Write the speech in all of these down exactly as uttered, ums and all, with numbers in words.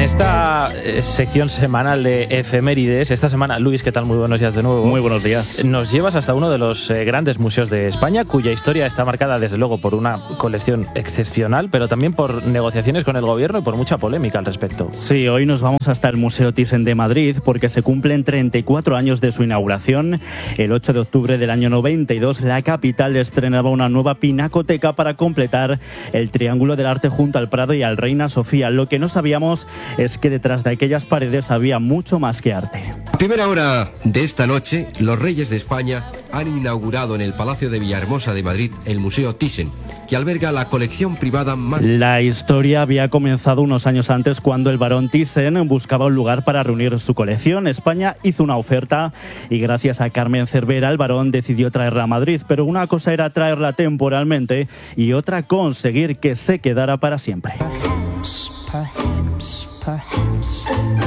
esta eh, sección semanal de efemérides, esta semana, Luis, ¿qué tal? Muy buenos días de nuevo. Muy buenos días. Nos llevas hasta uno de los eh, grandes museos de España, cuya historia está marcada, desde luego, por una colección excepcional, pero también por negociaciones con el gobierno y por mucha polémica al respecto. Sí, hoy nos vamos hasta el Museo Thyssen de Madrid, porque se cumplen treinta y cuatro años de su inauguración. El ocho de octubre del año noventa y dos, la capital estrenaba una nueva pinacoteca para completar el Triángulo del Arte junto al Prado y al Reina Sofía. Lo que no sabíamos es que detrás de aquellas paredes había mucho más que arte. A primera hora de esta noche, los reyes de España han inaugurado en el Palacio de Villahermosa de Madrid el Museo Thyssen, que alberga la colección privada más... La historia había comenzado unos años antes, cuando el barón Thyssen buscaba un lugar para reunir su colección. España hizo una oferta y gracias a Carmen Cervera el barón decidió traerla a Madrid, pero una cosa era traerla temporalmente y otra conseguir que se quedara para siempre. Perhaps, perhaps.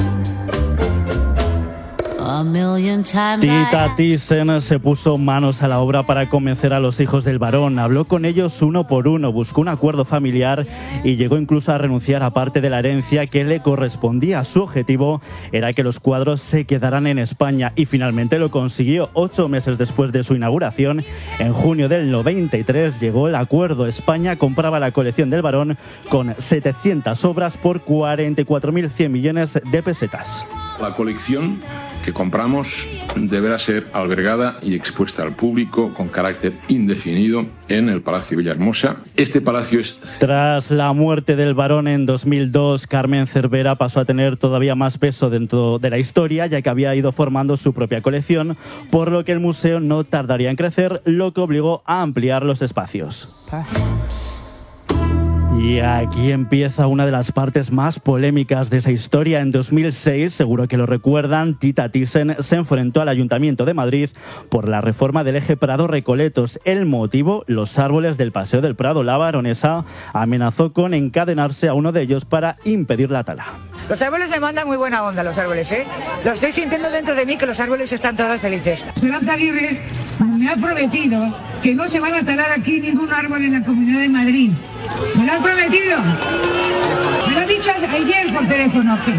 Tita Thyssen se puso manos a la obra para convencer a los hijos del barón. Habló con ellos uno por uno, buscó un acuerdo familiar y llegó incluso a renunciar a parte de la herencia que le correspondía. Su objetivo era que los cuadros se quedaran en España y finalmente lo consiguió. Ocho meses después de su inauguración, en junio del noventa y tres, llegó el acuerdo. España compraba la colección del barón con setecientas obras por cuarenta y cuatro mil cien millones de pesetas. La colección que compramos deberá ser albergada y expuesta al público con carácter indefinido en el Palacio Villahermosa. Este palacio es... Tras la muerte del barón en dos mil dos, Carmen Cervera pasó a tener todavía más peso dentro de la historia, ya que había ido formando su propia colección, por lo que el museo no tardaría en crecer, lo que obligó a ampliar los espacios. Y aquí empieza una de las partes más polémicas de esa historia. En dos mil seis, seguro que lo recuerdan, Tita Thyssen se enfrentó al Ayuntamiento de Madrid por la reforma del eje Prado-Recoletos. El motivo, los árboles del Paseo del Prado. La baronesa amenazó con encadenarse a uno de ellos para impedir la tala. Los árboles me mandan muy buena onda, los árboles, ¿eh? Lo estoy sintiendo dentro de mí, que los árboles están todos felices. Esperanza Aguirre me ha prometido que no se van a talar aquí ningún árbol en la Comunidad de Madrid. ¿Me lo han prometido? Me lo han dicho ayer por teléfono. ¿Qué?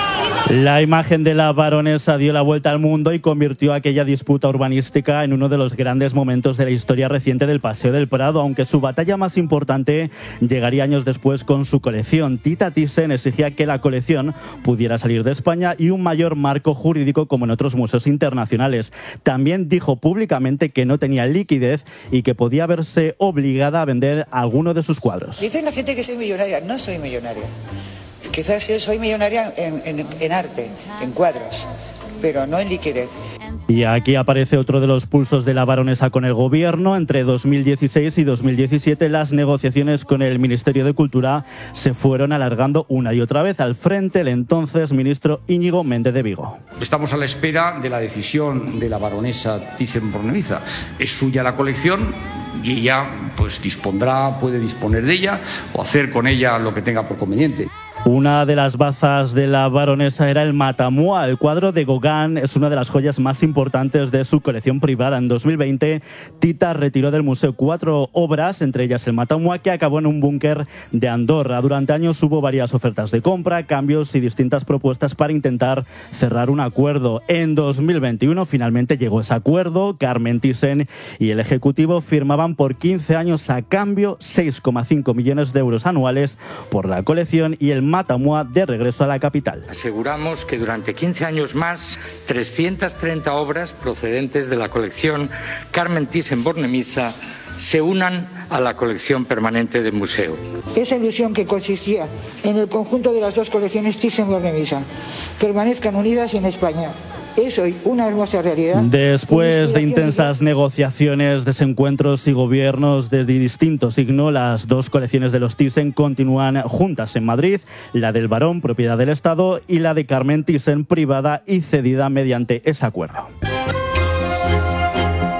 La imagen de la baronesa dio la vuelta al mundo y convirtió aquella disputa urbanística en uno de los grandes momentos de la historia reciente del Paseo del Prado, aunque su batalla más importante llegaría años después con su colección. Tita Thyssen exigía que la colección pudiera salir de España y un mayor marco jurídico como en otros museos internacionales. También dijo públicamente que no tenía liquidez y que podía verse obligada a vender alguno de sus cuadros. Dicen la gente que soy millonaria. No soy millonaria. Quizás soy millonaria en, en, en arte, en cuadros, pero no en liquidez. Y aquí aparece otro de los pulsos de la baronesa con el gobierno. Entre dos mil dieciséis y dos mil diecisiete las negociaciones con el Ministerio de Cultura se fueron alargando una y otra vez. Al frente el entonces ministro Íñigo Méndez de Vigo. Estamos a la espera de la decisión de la baronesa Thyssen-Bornemisza. Es suya la colección y ella pues dispondrá, puede disponer de ella o hacer con ella lo que tenga por conveniente. Una de las bazas de la baronesa era el Matamua. El cuadro de Gauguin es una de las joyas más importantes de su colección privada. En dos mil veinte, Tita retiró del museo cuatro obras, entre ellas el Matamua, que acabó en un búnker de Andorra. Durante años hubo varias ofertas de compra, cambios y distintas propuestas para intentar cerrar un acuerdo. En dos mil veintiuno finalmente llegó ese acuerdo. Carmen Thyssen y el Ejecutivo firmaban por quince años a cambio seis coma cinco millones de euros anuales por la colección y el Matamua de regreso a la capital. Aseguramos que durante quince años más, trescientas treinta obras procedentes de la colección Carmen Thyssen-Bornemisza se unan a la colección permanente del museo. Esa ilusión que consistía en el conjunto de las dos colecciones Thyssen-Bornemisza permanezcan unidas en España. Es hoy una hermosa realidad. Después de intensas negociaciones, desencuentros y gobiernos de distinto signo, las dos colecciones de los Thyssen continúan juntas en Madrid, la del barón, propiedad del Estado, y la de Carmen Thyssen, privada y cedida mediante ese acuerdo.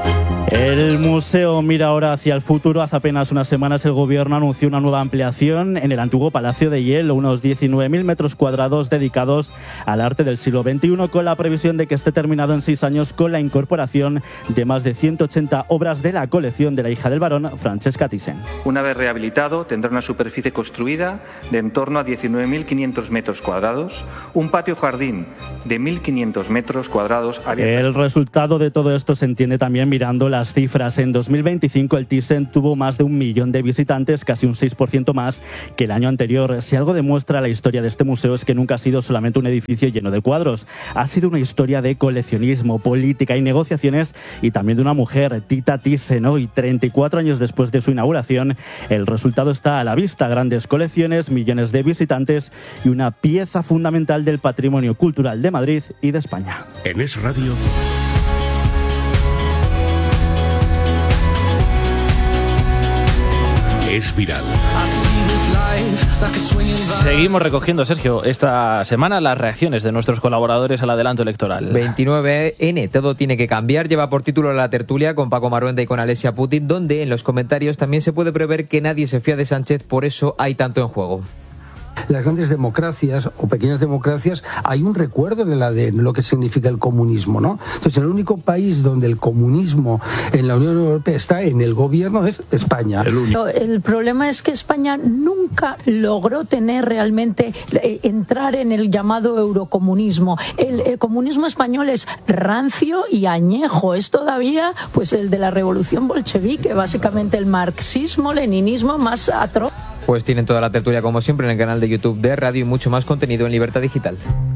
El museo mira ahora hacia el futuro. Hace apenas unas semanas el gobierno anunció una nueva ampliación en el antiguo Palacio de Hielo, unos diecinueve mil metros cuadrados dedicados al arte del siglo veintiuno, con la previsión de que esté terminado en seis años con la incorporación de más de ciento ochenta obras de la colección de la hija del barón, Francesca Thyssen. Una vez rehabilitado, tendrá una superficie construida de en torno a diecinueve mil quinientos metros cuadrados, un patio-jardín de mil quinientos metros cuadrados. El resultado de todo esto se entiende también mirando las cifras. En dos mil veinticinco el Thyssen tuvo más de un millón de visitantes, casi un seis por ciento más que el año anterior. Si algo demuestra la historia de este museo es que nunca ha sido solamente un edificio lleno de cuadros. Ha sido una historia de coleccionismo, política y negociaciones, y también de una mujer, Tita Thyssen. Hoy, treinta y cuatro años después de su inauguración, el resultado está a la vista. Grandes colecciones, millones de visitantes y una pieza fundamental del patrimonio cultural de Madrid y de España. En Es Radio. Es viral. Seguimos recogiendo, Sergio, esta semana las reacciones de nuestros colaboradores al adelanto electoral. veintinueve ene, todo tiene que cambiar, lleva por título la tertulia con Paco Maruenda y con Alessia Putin, donde en los comentarios también se puede prever que nadie se fía de Sánchez, por eso hay tanto en juego. Las grandes democracias o pequeñas democracias hay un recuerdo en el A D N, lo que significa el comunismo, ¿no? Entonces, el único país donde el comunismo en la Unión Europea está en el gobierno es España. El, único. el problema es que España nunca logró tener realmente, eh, entrar en el llamado eurocomunismo. El, el comunismo español es rancio y añejo, es todavía pues el de la revolución bolchevique, básicamente el marxismo, leninismo más atroz. Pues tienen toda la tertulia como siempre en el canal de YouTube de Radio y mucho más contenido en Libertad Digital.